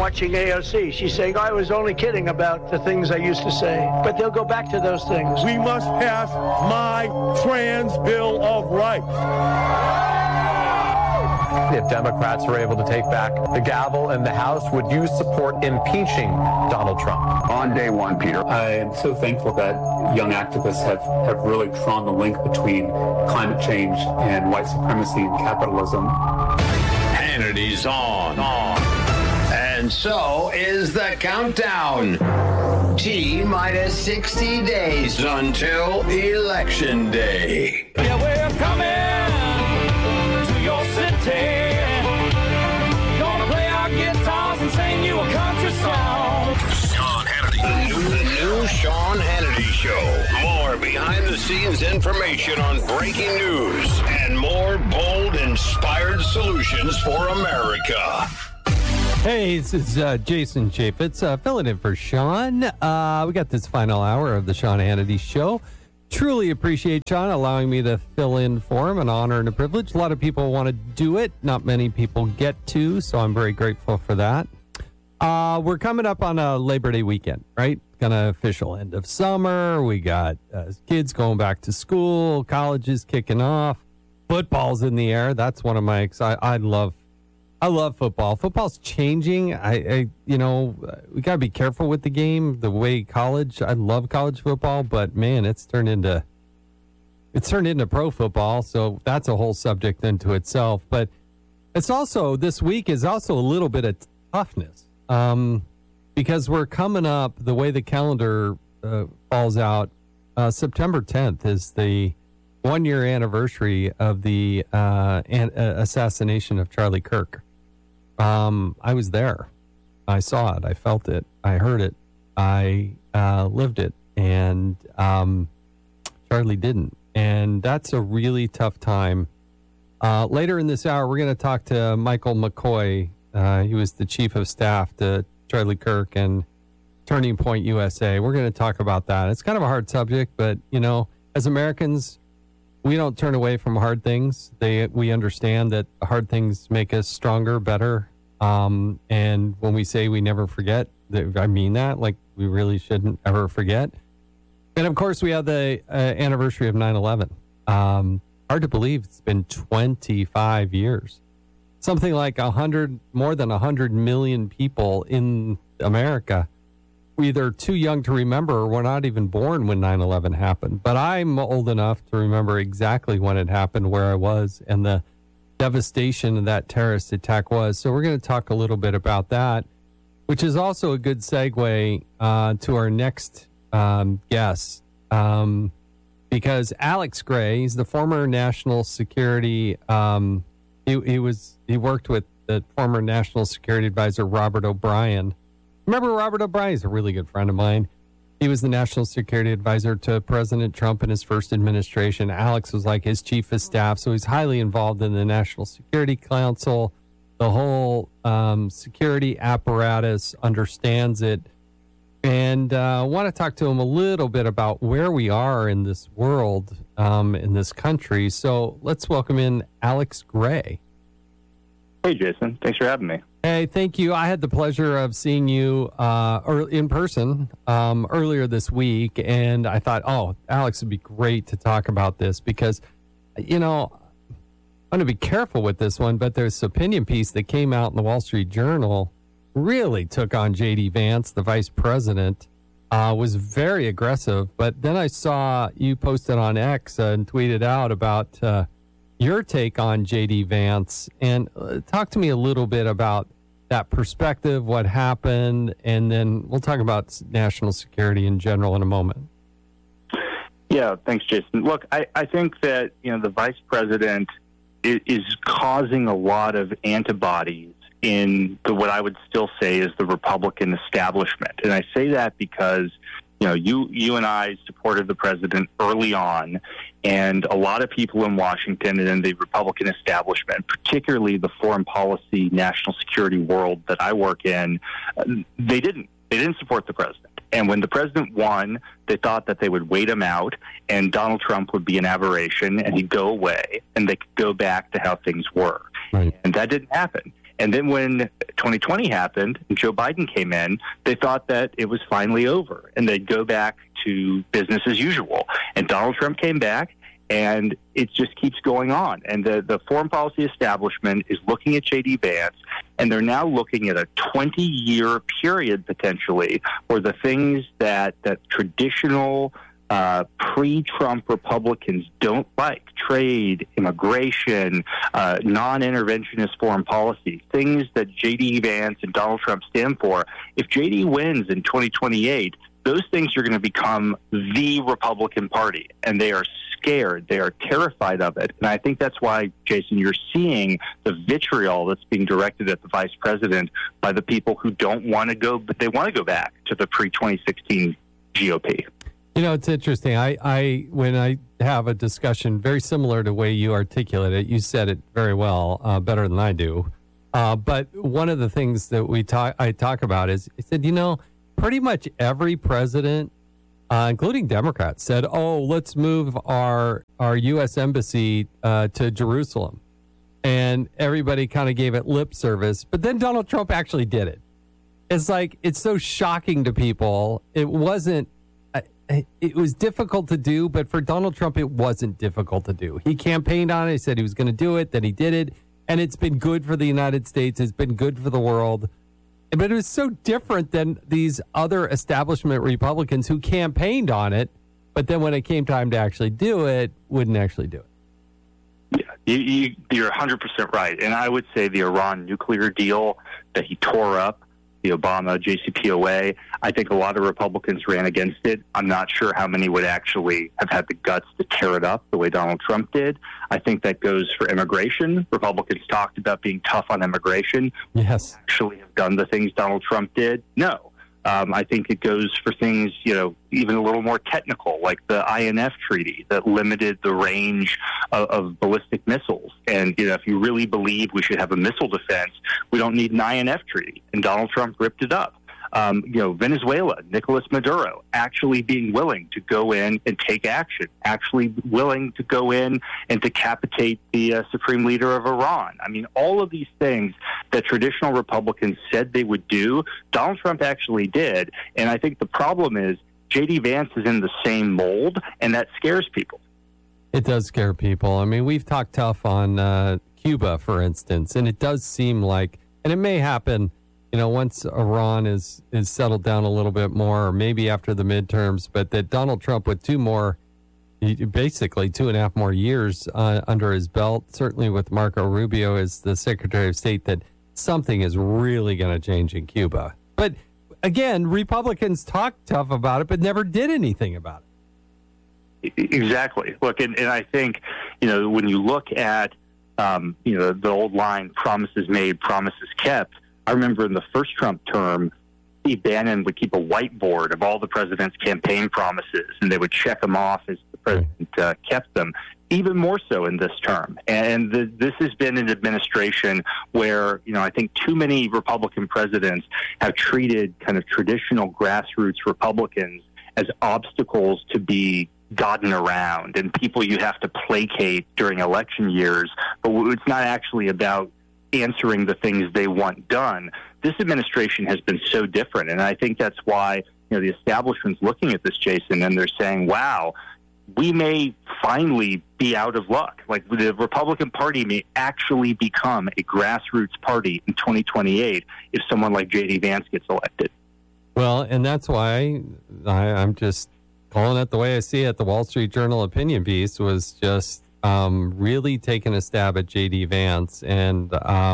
watching AOC. She's saying, I was only kidding about the things I used to say. But they'll go back to those things. We must pass my trans Bill of Rights. If Democrats are able to take back the gavel in the House, would you support impeaching Donald Trump? On day one, Peter. I am so thankful that young activists have really drawn the link between climate change and white supremacy and capitalism. Hannity's on. And so is the countdown. T-minus 60 days until Election Day. Yeah, we're coming to your city. Gonna play our guitars and sing you a country song. Sean Hannity. The new Sean Hannity Show. More behind-the-scenes information on breaking news and more bold, inspired solutions for America. Hey, this is Jason Chaffetz filling in for Sean. We got this final hour of the Sean Hannity Show. Truly appreciate Sean allowing me to fill in for him. An honor and a privilege. A lot of people want to do it. Not many people get to, so I'm very grateful for that. We're coming up on a Labor Day weekend, right? Kind of official end of summer. We got kids going back to school. Colleges kicking off. Football's in the air. That's one of my I love football. Football's changing. We got to be careful with the game. The way I love college football, but man, it's turned into pro football. So that's a whole subject into itself. But it's also, this week is also a little bit of toughness because we're coming up, the way the calendar falls out, September 10th is the 1-year anniversary of the assassination of Charlie Kirk. I was there. I saw it. I felt it. I heard it. I lived it. And Charlie didn't. And that's a really tough time. Later in this hour, we're going to talk to Michael McCoy. He was the chief of staff to Charlie Kirk and Turning Point USA. We're going to talk about that. It's kind of a hard subject, but, as Americans, we don't turn away from hard things. We understand that hard things make us stronger, better. And when we say we never forget, I mean that. Like, we really shouldn't ever forget. And, of course, we have the anniversary of 9/11. Hard to believe it's been 25 years. Something like more than 100 million people in America either too young to remember or were not even born when 9/11 happened. But I'm old enough to remember exactly when it happened, where I was, and the devastation that terrorist attack was. So we're going to talk a little bit about that, which is also a good segue to our next guest, because Alex Gray, he's the former national security. He worked with the former national security advisor Robert O'Brien. Remember Robert O'Brien? He's a really good friend of mine. He was the national security advisor to President Trump in his first administration. Alex was like his chief of staff, so he's highly involved in the National Security Council. The whole security apparatus, understands it. And I want to talk to him a little bit about where we are in this world, in this country. So let's welcome in Alex Gray. Hey, Jason. Thanks for having me. Hey, thank you. I had the pleasure of seeing you in person earlier this week, and I thought, Alex would be great to talk about this because, I'm going to be careful with this one, but there's this opinion piece that came out in the Wall Street Journal, really took on J.D. Vance, the vice president, was very aggressive. But then I saw you posted on X and tweeted out about your take on J.D. Vance, and talk to me a little bit about that perspective, what happened, and then we'll talk about national security in general in a moment. Yeah, thanks, Jason. Look, I think that, the vice president is causing a lot of antibodies in what I would still say is the Republican establishment. And I say that because, you and I supported the president early on, and a lot of people in Washington and in the Republican establishment, particularly the foreign policy, national security world that I work in, they didn't support the president. And when the president won, they thought that they would wait him out and Donald Trump would be an aberration and he'd go away and they could go back to how things were. Right. And that didn't happen. And then when 2020 happened and Joe Biden came in, they thought that it was finally over and they'd go back to business as usual. And Donald Trump came back, and it just keeps going on. And the foreign policy establishment is looking at J.D. Vance, and they're now looking at a 20-year period potentially where the things that traditional pre-Trump Republicans don't like, trade, immigration, non-interventionist foreign policy, things that J.D. Vance and Donald Trump stand for, if J.D. wins in 2028, those things are going to become the Republican Party, and they are scared. They are terrified of it. And I think that's why, Jason, you're seeing the vitriol that's being directed at the vice president by the people who don't want to go, but they want to go back to the pre-2016 GOP. You know, it's interesting. I when I have a discussion very similar to the way you articulate it, you said it very well, better than I do. But one of the things that I talk about is, I said, you know, pretty much every president, including Democrats, said, oh, let's move our U.S. embassy to Jerusalem. And everybody kind of gave it lip service. But then Donald Trump actually did it. It's like, it's so shocking to people. It wasn't, it was difficult to do, but for Donald Trump, it wasn't difficult to do. He campaigned on it. He said he was going to do it. Then he did it. And it's been good for the United States. It's been good for the world. But it was so different than these other establishment Republicans who campaigned on it, but then when it came time to actually do it, wouldn't actually do it. Yeah, you're 100% right. And I would say the Iran nuclear deal that he tore up, the Obama JCPOA, I think a lot of Republicans ran against it. I'm not sure how many would actually have had the guts to tear it up the way Donald Trump did. I think that goes for immigration. Republicans talked about being tough on immigration. Yes. Actually have done the things Donald Trump did? No. I think it goes for things, you know, even a little more technical, like the INF treaty that limited the range of ballistic missiles. And, you know, if you really believe we should have a missile defense, we don't need an INF treaty. And Donald Trump ripped it up. You know, Venezuela, Nicolas Maduro, actually being willing to go in and take action, actually willing to go in and decapitate the supreme leader of Iran. I mean, all of these things that traditional Republicans said they would do, Donald Trump actually did. And I think the problem is J.D. Vance is in the same mold, and that scares people. It does scare people. I mean, we've talked tough on Cuba, for instance, and it does seem like, and it may happen, you know, once Iran is settled down a little bit more, or maybe after the midterms, but that Donald Trump with basically 2.5 more years under his belt, certainly with Marco Rubio as the Secretary of State, that something is really going to change in Cuba. But again, Republicans talked tough about it, but never did anything about it. Exactly. Look, and I think, you know, when you look at, you know, the old line, promises made, promises kept, I remember in the first Trump term, Steve Bannon would keep a whiteboard of all the president's campaign promises, and they would check them off as the president kept them. Even more so in this term. And this has been an administration where, you know, I think too many Republican presidents have treated kind of traditional grassroots Republicans as obstacles to be gotten around and people you have to placate during election years. But it's not actually about answering the things they want done. This administration has been so different, and I think that's why, you know, the establishment's looking at this, Jason, and they're saying, wow, we may finally be out of luck. Like, the Republican Party may actually become a grassroots party in 2028 if someone like J.D. Vance gets elected. Well, and that's why I'm just calling it the way I see it. The Wall Street Journal opinion piece was just really taking a stab at J.D. Vance, and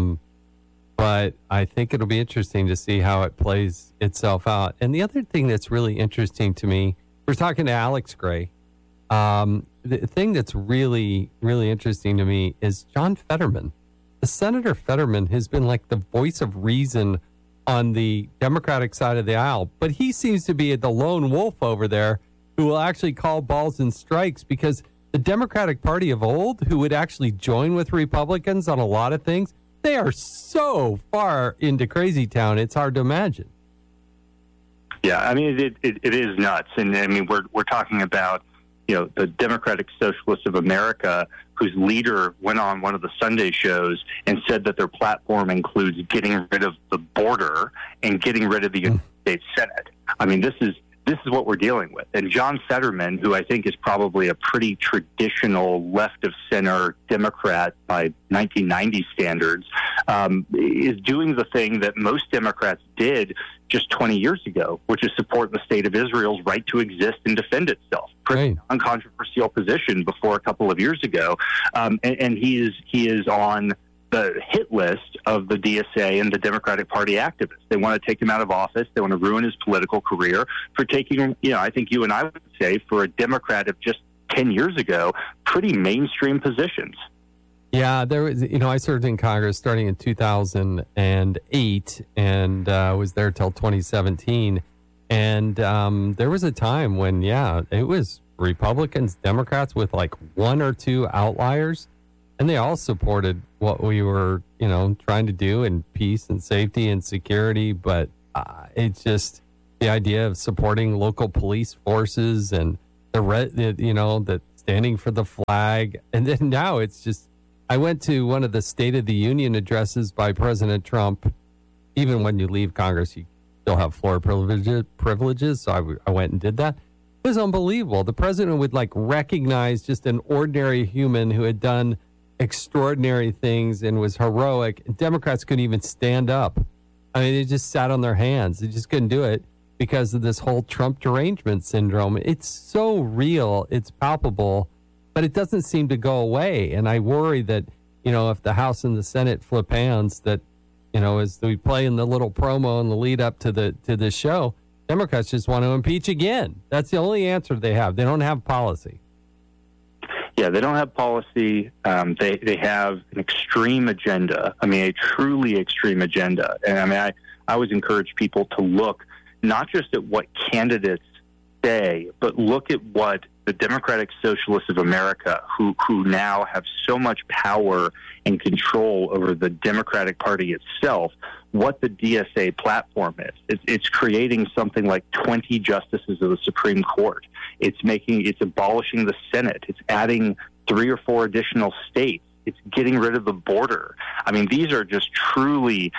but I think it'll be interesting to see how it plays itself out. And the other thing that's really interesting to me, we're talking to Alex Gray. The thing that's really, really interesting to me is John Fetterman. The Senator Fetterman has been like the voice of reason on the Democratic side of the aisle, but he seems to be the lone wolf over there who will actually call balls and strikes, because the Democratic Party of old, who would actually join with Republicans on a lot of things, they are so far into crazy town, it's hard to imagine. Yeah, I mean, it is nuts. And I mean, we're talking about, the Democratic Socialists of America, whose leader went on one of the Sunday shows and said that their platform includes getting rid of the border and getting rid of the United States Senate. I mean, this is what we're dealing with. And John Fetterman, who I think is probably a pretty traditional left-of-center Democrat by 1990 standards, is doing the thing that most Democrats did just 20 years ago, which is support the state of Israel's right to exist and defend itself. Pretty uncontroversial position before a couple of years ago. And he is on the hit list of the DSA and the Democratic Party activists. They want to take him out of office. They want to ruin his political career for taking, I think you and I would say, for a Democrat of just 10 years ago, pretty mainstream positions. Yeah, there was, I served in Congress starting in 2008 and was there till 2017. And there was a time when, it was Republicans, Democrats with like one or two outliers. And they all supported what we were, trying to do in peace and safety and security. But it's just the idea of supporting local police forces and the standing for the flag. And then now it's just, I went to one of the State of the Union addresses by President Trump. Even when you leave Congress, you still have floor privileges. So I went and did that. It was unbelievable. The president would recognize just an ordinary human who had done extraordinary things and was heroic. Democrats couldn't even stand up. I mean, they just sat on their hands. They just couldn't do it because of this whole Trump derangement syndrome. It's so real. It's palpable, but it doesn't seem to go away. And I worry that, if the House and the Senate flip hands, that, as we play in the little promo in the lead up to the show, Democrats just want to impeach again. That's the only answer they have. They don't have policy. Yeah, they don't have policy. They have an extreme agenda. I mean, a truly extreme agenda. And I mean, I always encourage people to look not just at what candidates say, but look at what the Democratic Socialists of America, who now have so much power and control over the Democratic Party itself, what the DSA platform is. It's creating something like 20 justices of the Supreme Court. It's abolishing the Senate. It's adding 3 or 4 additional states. It's getting rid of the border. I mean, these are just truly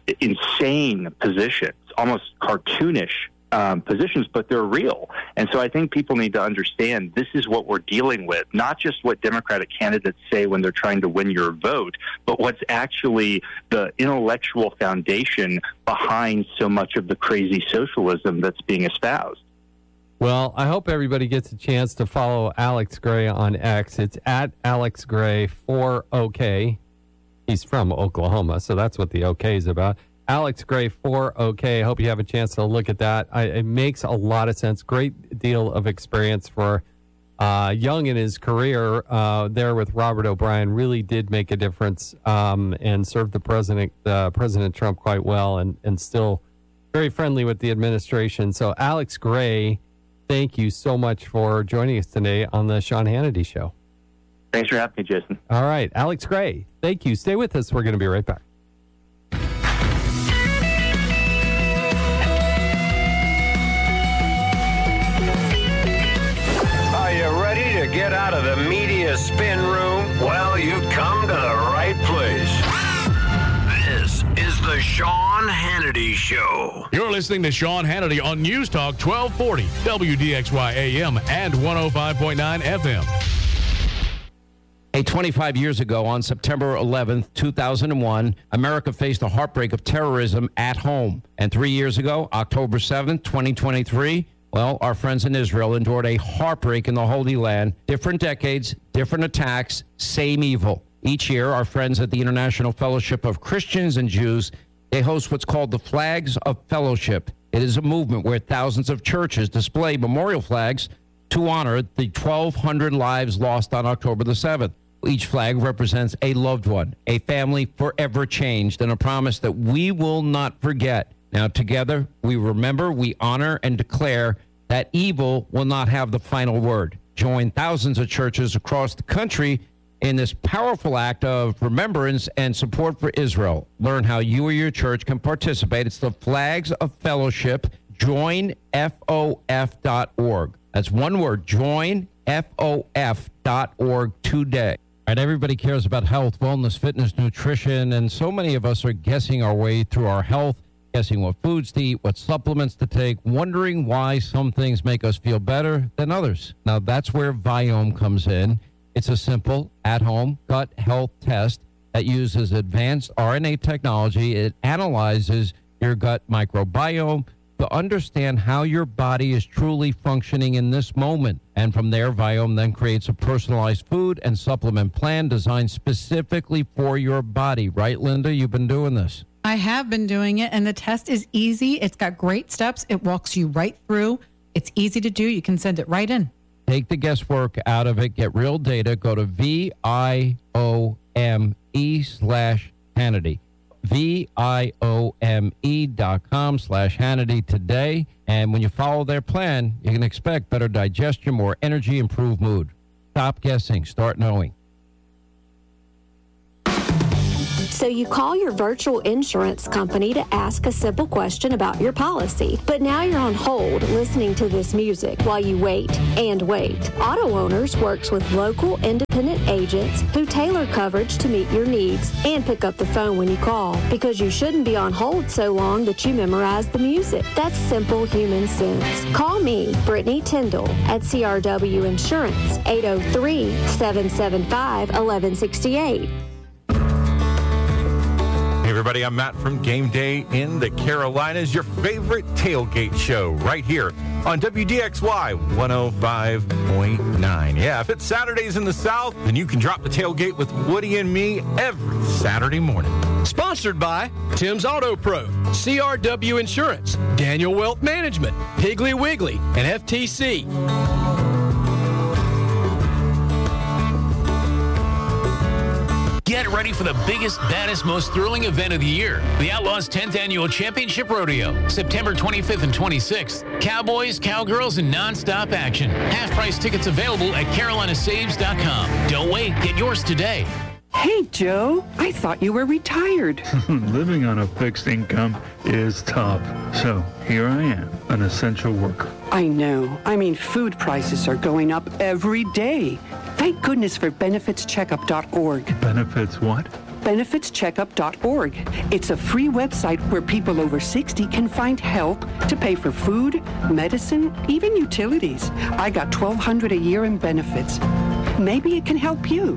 insane positions, almost cartoonish positions, but they're real. And so I think people need to understand this is what we're dealing with, not just what Democratic candidates say when they're trying to win your vote, but what's actually the intellectual foundation behind so much of the crazy socialism that's being espoused. Well, I hope everybody gets a chance to follow Alex Gray on X. It's at Alex Gray 4OK. He's from Oklahoma, so that's what the OK is about. Alex Gray 4OK. Hope you have a chance to look at that. It makes a lot of sense. Great deal of experience for young in his career there with Robert O'Brien. Really did make a difference and served the President Trump quite well and still very friendly with the administration. So Alex Gray, thank you so much for joining us today on the Sean Hannity Show. Thanks for having me, Jason. All right. Alex Gray, thank you. Stay with us. We're going to be right back. Get out of the media spin room? Well, you've come to the right place. This is the Sean Hannity Show. You're listening to Sean Hannity on News Talk 1240, WDXY AM and 105.9 FM. Hey, 25 years ago, on September 11th, 2001, America faced the heartbreak of terrorism at home. And 3 years ago, October 7th, 2023, well, our friends in Israel endured a heartbreak in the Holy Land. Different decades, different attacks, same evil. Each year, our friends at the International Fellowship of Christians and Jews, they host what's called the Flags of Fellowship. It is a movement where thousands of churches display memorial flags to honor the 1,200 lives lost on October the 7th. Each flag represents a loved one, a family forever changed, and a promise that we will not forget. Now, together, we remember, we honor, and declare that evil will not have the final word. Join thousands of churches across the country in this powerful act of remembrance and support for Israel. Learn how you or your church can participate. It's the Flags of Fellowship, joinfof.org. That's one word, joinfof.org. FOF.org today. Right, everybody cares about health, wellness, fitness, nutrition, and so many of us are guessing our way through our health, guessing what foods to eat, what supplements to take, wondering why some things make us feel better than others. Now, that's where Viome comes in. It's a simple, at-home gut health test that uses advanced RNA technology. It analyzes your gut microbiome to understand how your body is truly functioning in this moment. And from there, Viome then creates a personalized food and supplement plan designed specifically for your body. Right, Linda? You've been doing this. I have been doing it, and the test is easy. It's got great steps. It walks you right through. It's easy to do. You can send it right in. Take the guesswork out of it. Get real data. Go to VIOME/Hannity. VIOME.com/Hannity today. And when you follow their plan, you can expect better digestion, more energy, improved mood. Stop guessing. Start knowing. So you call your virtual insurance company to ask a simple question about your policy. But now you're on hold listening to this music while you wait and wait. Auto Owners works with local independent agents who tailor coverage to meet your needs and pick up the phone when you call, because you shouldn't be on hold so long that you memorize the music. That's simple human sense. Call me, Brittany Tyndall, at CRW Insurance, 803-775-1168. Hey everybody, I'm Matt from Game Day in the Carolinas, your favorite tailgate show right here on WDXY 105.9. Yeah, if it's Saturdays in the South, then you can drop the tailgate with Woody and me every Saturday morning. Sponsored by Tim's Auto Pro, CRW Insurance, Daniel Wealth Management, Piggly Wiggly, and FTC. Get ready for the biggest, baddest, most thrilling event of the year. The Outlaws 10th Annual Championship Rodeo, September 25th and 26th. Cowboys, cowgirls, and nonstop action. Half-price tickets available at carolinasaves.com. Don't wait. Get yours today. Hey, Joe, I thought you were retired. Living on a fixed income is tough. So here I am, an essential worker. I know. I mean, food prices are going up every day. Thank goodness for benefitscheckup.org. Benefits what? benefitscheckup.org. It's a free website where people over 60 can find help to pay for food, medicine, even utilities. I got $1,200 a year in benefits. Maybe it can help you.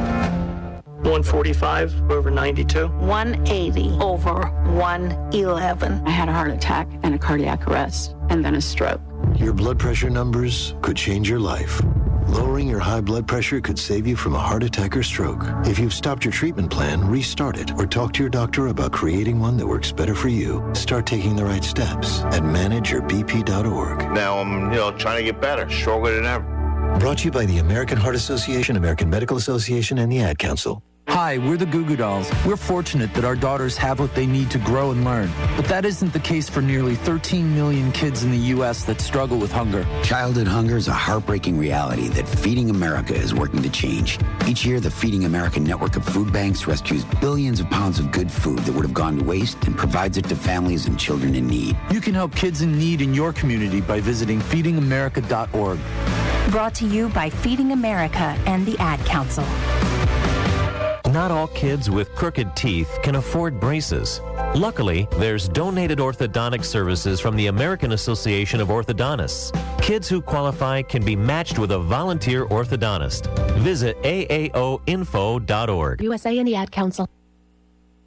145 over 92. 180 over 111. I had a heart attack and a cardiac arrest and then a stroke. Your blood pressure numbers could change your life. Lowering your high blood pressure could save you from a heart attack or stroke. If you've stopped your treatment plan, restart it or talk to your doctor about creating one that works better for you. Start taking the right steps at manageyourbp.org. Now I'm, trying to get better, stronger than ever. Brought to you by the American Heart Association, American Medical Association, and the Ad Council. Hi, we're the Goo Goo Dolls. We're fortunate that our daughters have what they need to grow and learn. But that isn't the case for nearly 13 million kids in the U.S. that struggle with hunger. Childhood hunger is a heartbreaking reality that Feeding America is working to change. Each year, the Feeding America network of food banks rescues billions of pounds of good food that would have gone to waste and provides it to families and children in need. You can help kids in need in your community by visiting feedingamerica.org. Brought to you by Feeding America and the Ad Council. Not all kids with crooked teeth can afford braces. Luckily, there's donated orthodontic services from the American Association of Orthodontists. Kids who qualify can be matched with a volunteer orthodontist. Visit AAOinfo.org. USA and the Ad Council.